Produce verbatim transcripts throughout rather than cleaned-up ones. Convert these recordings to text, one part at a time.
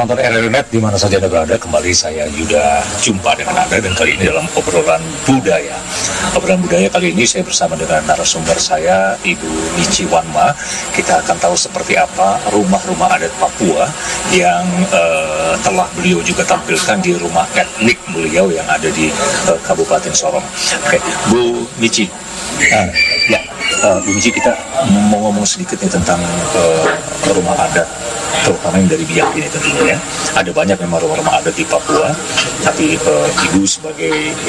penonton R R Net di mana saja Anda berada, kembali saya Yuda jumpa dengan Anda, dan kali ini dalam obrolan budaya. Obrolan budaya kali ini saya bersama dengan narasumber saya, Ibu Michi Wanma. Kita akan tahu seperti apa rumah-rumah adat Papua yang uh, telah beliau juga tampilkan di rumah etnik beliau yang ada di uh, Kabupaten Sorong. Oke, Bu Michi. Uh, ya, uh, Bu Michi, kita mau ngomong sedikit nih tentang uh, rumah adat, terutama yang dari Biak ini tentunya ya. Ada banyak memang rumah-rumah adat di Papua, tapi uh, Ibu sebagai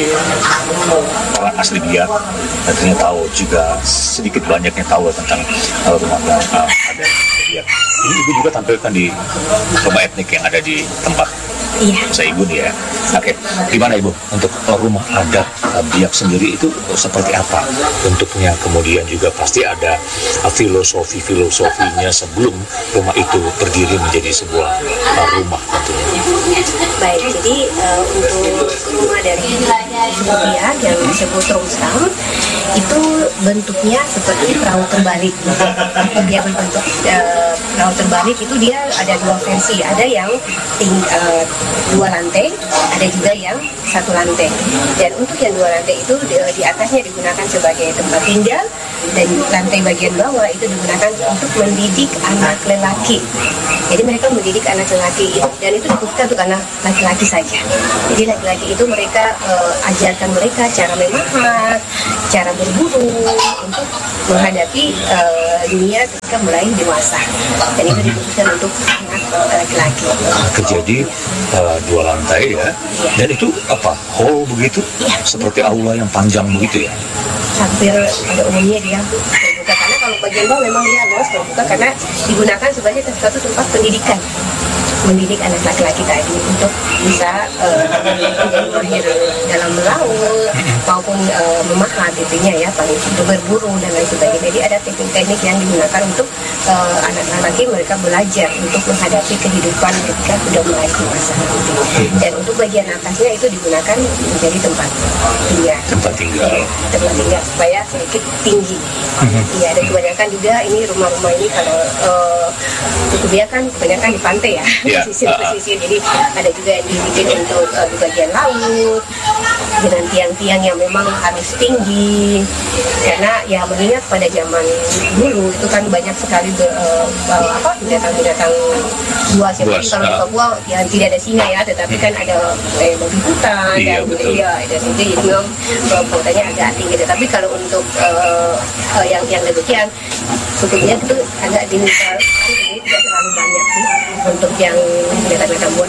uh, orang asli Biak tentunya tahu juga sedikit banyaknya tahu tentang uh, rumah uh, adat Biak. Ini Ibu juga tampilkan di rumah etnik yang ada di tempat Iya. saya Ibu nih ya. Oke, gimana Ibu untuk uh, rumah adat uh, Biak sendiri itu uh, seperti apa bentuknya? Kemudian juga pasti ada uh, filosofi-filosofinya sebelum rumah itu berdiri menjadi sebuah uh, rumah tentunya. Baik, jadi uh, untuk rumah dari suku Biak yang disebut Tromstam itu bentuknya seperti perahu terbalik. Dia berbentuk uh, perahu terbalik itu dia ada dua versi, ada yang ting uh, dua lantai, ada juga yang satu lantai. Dan untuk yang dua lantai itu di, di atasnya digunakan sebagai tempat tinggal, dan lantai bagian bawah itu digunakan untuk mendidik anak lelaki. Jadi mereka mendidik anak lelaki itu, dan itu dikhususkan untuk anak laki-laki saja. Jadi laki-laki itu mereka uh, ajarkan mereka cara memahat, cara berburu untuk menghadapi uh, dunia ketika mulai dewasa. Dan itu dikhususkan untuk anak laki-laki. Jadi uh, dua lantai ya, ya. Dan itu apa, hall begitu, ya. Seperti aula yang panjang begitu ya? Hampir pada umumnya dia terbuka, karena kalau bagian bawah memang dia luas terbuka karena digunakan sebagai suatu tempat pendidikan, mendidik anak laki-laki tadi untuk bisa uh, menjadi mahir dalam melaut maupun uh, memahat intinya ya, paling untuk berburu dan lain sebagainya. Jadi ada teknik-teknik yang digunakan untuk uh, anak laki mereka belajar untuk menghadapi kehidupan ketika sudah mulai dewasa. Dan untuk bagian atasnya itu digunakan menjadi tempat tinggal. Tempat tinggal. Tempat tinggal supaya sedikit tinggi. Iya, dan kebanyakan juga ini rumah-rumah ini kalau uh, suku Biak kan kebanyakan di pantai ya. Ya. Pesisir-pesisir, jadi ada juga yang dibikin untuk uh, di bagian laut dengan tiang-tiang yang memang harus tinggi, karena ya mengingat pada zaman dulu itu kan banyak sekali be, uh, uh, apa binatang-binatang buas, seperti kalau di Papua yang tidak ada singa ya, tetapi kan ada eh, babi hutan iya, dan iya, dan itu jadi memang perabotannya agak tinggi. Tapi kalau untuk uh, uh, yang yang demikian sebetulnya itu agak diminimal, jadi tidak terlalu banyak sih untuk yang binatang-binatang buas.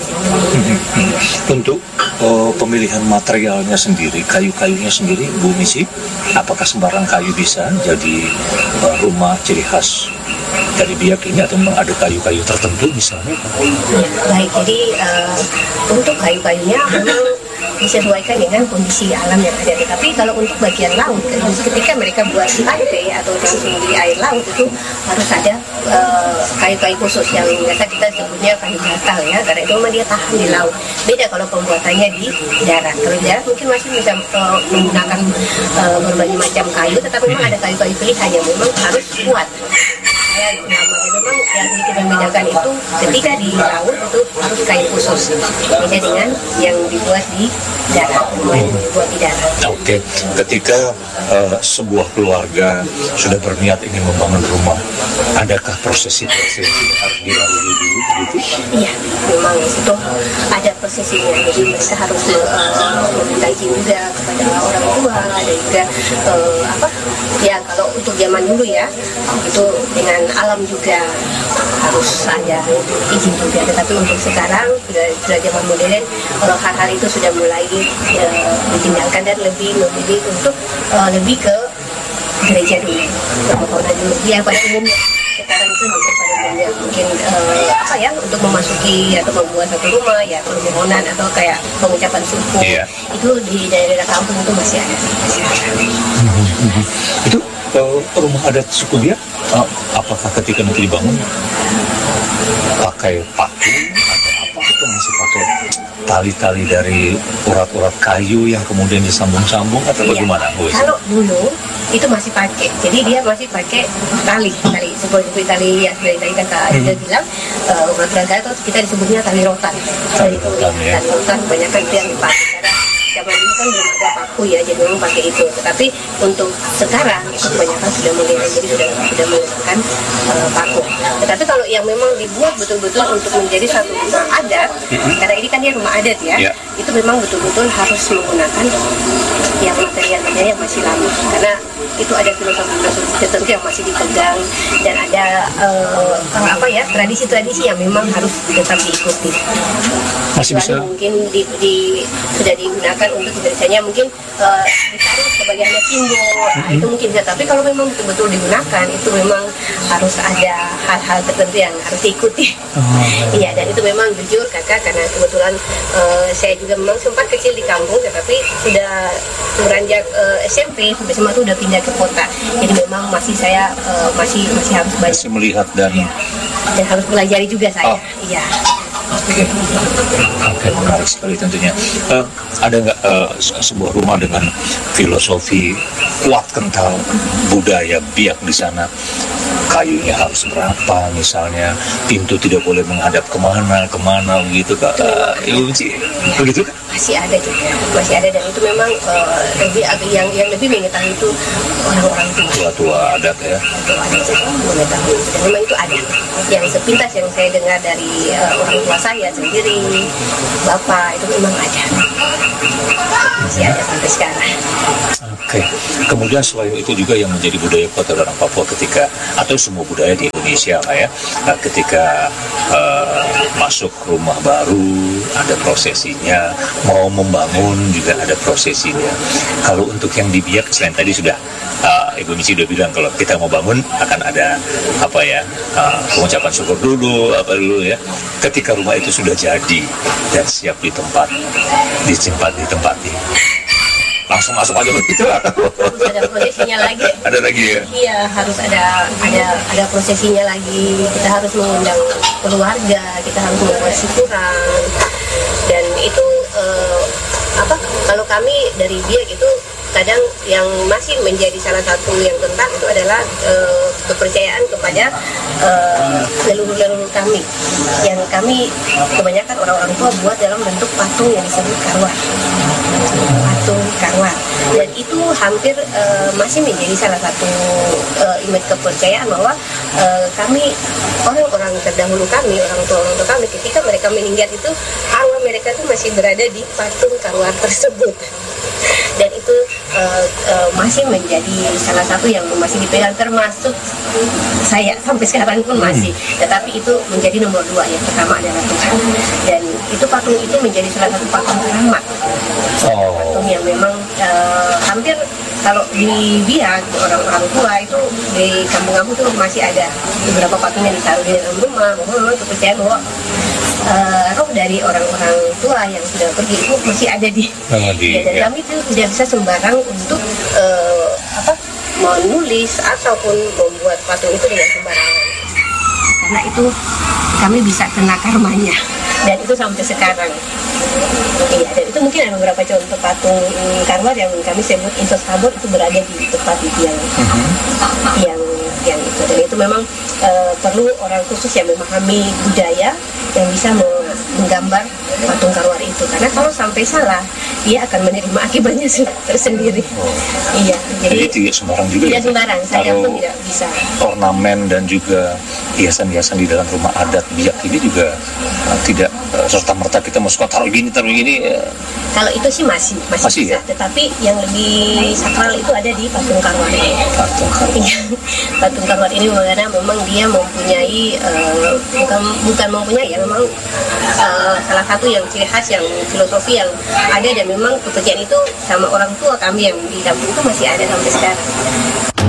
Untuk uh, pemilihan materialnya sendiri, kayu-kayunya sendiri, Bu Michi, apakah sembarang kayu bisa jadi uh, rumah ciri khas dari Biak ini, atau memang ada kayu-kayu tertentu misalnya? Baik, jadi uh, untuk kayu-kayunya memang disesuaikan dengan kondisi alam yang ada. Tapi kalau untuk bagian laut, ketika mereka buat pantai atau di air laut itu harus ada uh, kayu-kayu khusus yang biasa kita sebutnya kayu batal ya, karena itu memang dia tahan di laut. Beda kalau pembuatannya di darat. Kalau di darat mungkin masih bisa uh, menggunakan uh, berbagai macam kayu, tetapi memang ada kayu-kayu pilihan yang memang harus kuat. Ya, nah, memang yang sedikit membedakan itu ketika di laut itu harus kayu khusus, beda dengan yang dibuat di darat, yang dibuat di darat. Oke, ketika uh, sebuah keluarga sudah berniat ingin membangun rumah, adakah prosesi-prosesi yang harus dilalui dulu begitu? Iya, memang itu ada prosesinya. Jadi mereka harus uh, meminta izin juga kepada orang tua, dan juga uh, apa? Ya kalau untuk zaman dulu ya itu dengan alam juga harus ada izin juga. Tetapi untuk sekarang sudah, sudah zaman modern, kalau hal-hal itu sudah mulai uh, ditinggalkan dan lebih memilih untuk uh, lebih ke gereja dulu, ke dulu. Ya pada umumnya sekarang itu hampir pada umumnya mungkin uh, apa ya, untuk memasuki atau membuat satu rumah ya permohonan atau kayak pengucapan suku, yeah. Itu di daerah kampung itu masih ada, masih ada. Itu uh, rumah adat suku Biak, uh, apakah ketika nanti dibangun pakai paku atau apa, atau masih pakai tali-tali dari urat-urat kayu yang kemudian disambung-sambung atau iya. bagaimana? Bu? Kalau dulu itu masih pakai. Jadi dia masih pakai tali, tali seperti tali ya dari tadi kakak Hmm. juga bilang uh, urat raga itu kita disebutnya tali rotan. Tali rotan, ya. Tali rotan kebanyakan itu yang dipakai karena zaman dulu kan belum ada paku ya, jadi memang pakai itu. Tetapi untuk sekarang itu kebanyakan sudah mulai jadi sudah sudah menggunakan uh, paku. Tetapi kalau yang memang dibuat betul-betul untuk menjadi satu rumah adat, karena ini kan dia rumah adat ya, Ya. itu memang betul-betul harus menggunakan yang material-material yang masih lama, karena itu ada filosofi-filosofi tertentu yang masih dipegang dan ada uh, apa ya tradisi-tradisi yang memang harus tetap diikuti. Masih bisa. Kecuali mungkin di, di, sudah digunakan untuk misalnya mungkin uh, ditaruh sebagai hanya simbol, nah, itu mungkin bisa. Tapi kalau memang betul-betul digunakan, itu memang harus ada hal-hal tertentu yang harus diikuti. Iya, dan itu memang jujur kakak, karena kebetulan uh, saya juga memang sempat kecil di kampung, tetapi sudah beranjak uh, S M P sampai S M A itu udah pindah ke kota. Jadi memang masih saya uh, masih masih harus banyak Masih melihat dan dan harus pelajari juga saya. Oh. Iya. Oke, menarik sekali tentunya. Eh, ada nggak eh, se- sebuah rumah dengan filosofi kuat kental budaya biak di sana? Kayunya harus berapa misalnya, pintu tidak boleh menghadap kemana kemana begitu kak? Eh, Ibu Mici, begitu kan? Masih ada juga, masih ada, dan itu memang uh, lebih ag- yang yang lebih mengetahui itu orang-orang tua. Tua-tua adat ya. Itu ada yang mengetahui, dan memang itu ada. Yang sepintas yang saya dengar dari uh, orang tua saya sendiri, bapak, itu memang ada. Masih ada sampai sekarang. Oke, kemudian selain itu juga yang menjadi budaya kota orang Papua ketika, atau semua budaya di Indonesia lah ya, eh, ketika eh, masuk rumah baru ada prosesinya, mau membangun juga ada prosesinya. Kalau untuk yang di Biak, selain tadi sudah eh, Ibu Mici udah bilang kalau kita mau bangun akan ada apa ya, eh, pengucapan syukur dulu, apa dulu ya. Ketika rumah itu sudah jadi dan siap ditempat, disimpan, ditempati, langsung masuk aja begitu. Harus ada prosesinya lagi. Ada lagi ya. Iya, harus ada ada ada prosesinya lagi. Kita harus mengundang keluarga, kita harus membuat syukuran, dan itu eh, apa? Kalau kami dari Biak itu kadang yang masih menjadi salah satu yang kental itu adalah eh, kepercayaan kepada eh, leluhur-leluhur kami, yang kami kebanyakan orang-orang tua buat dalam bentuk patung yang disebut karwar. Patung karwar, dan itu hampir uh, masih menjadi salah satu uh, image kepercayaan bahwa uh, kami, orang-orang terdahulu kami, orang tua orang tua kami, ketika mereka meninggal itu arwah mereka itu masih berada di patung karwar tersebut, dan itu uh, uh, masih menjadi salah satu yang masih dipegang, termasuk saya sampai sekarang pun masih. Tetapi itu menjadi nomor dua, yang pertama adalah Tuhan, dan itu patung itu menjadi salah satu patung keramat. Oh. Patung yang memang uh, hampir kalau di Biak orang-orang tua itu di kampung-kampung itu masih ada beberapa patung yang ditaruh di dalam rumah, bahwa memang kepercayaan bahwa uh, roh dari orang-orang tua yang sudah pergi itu masih ada di, Oh, di ya, dan ya. kami itu tidak bisa sembarang untuk uh, apa menulis ataupun membuat patung itu dengan sembarangan, karena itu kami bisa kena karmanya, dan itu sampai sekarang. Iya, dan itu mungkin ada beberapa contoh patung karwar yang kami sebut Insos Tabor, itu berada di tempat itu yang yang yang itu, dan itu memang eh, perlu orang khusus yang memahami budaya yang bisa me- menggambar patung karwar itu, karena kalau sampai salah dia akan menerima akibatnya se- tersendiri. Iya, Jadi jadi tidak sembarang juga tidak ya, sembarang, saya taruh pun tidak bisa. ornamen dan juga hiasan-hiasan di dalam rumah adat Biak ini juga uh, tidak uh, serta-merta kita mau suka taruh gini taruh gini uh, Kalau itu sih masih masih, Masih, bisa, ya? tetapi yang lebih sakral itu ada di patung karwar. patung karwar. Iya, patung karwar ini karena memang dia mempunyai eh, bukan bukan mempunyai ya, memang eh, salah satu yang ciri khas, yang filosofi yang ada, dan memang kepercayaan itu sama orang tua kami yang di kampung itu masih ada sampai sekarang.